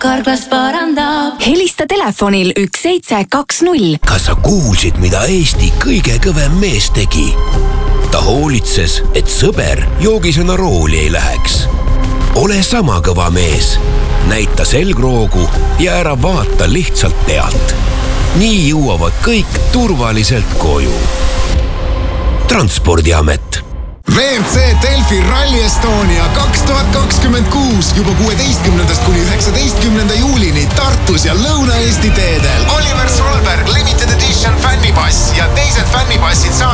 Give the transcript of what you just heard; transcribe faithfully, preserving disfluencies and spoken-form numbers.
Karklas parandab. Helista telefonil üks seitse kaks null. Kas sa kuulsid, mida Eesti kõige kõvem mees tegi? Ta hoolitses, et sõber joogisena rooli ei läheks. Ole sama kõva mees. Näita selgroogu ja ära vaata lihtsalt pealt. Nii jõuavad kõik turvaliselt koju. Transpordiamet. V R C Delfi Rally Estonia kaks tuhat kakskümmend kuus juba kuueteistkümnendast kuni üheksateistkümnenda juulini Tartus ja Lõuna-Eesti teedel. Oliver Solberg Limited Edition fännipass ja teised fännipassid saad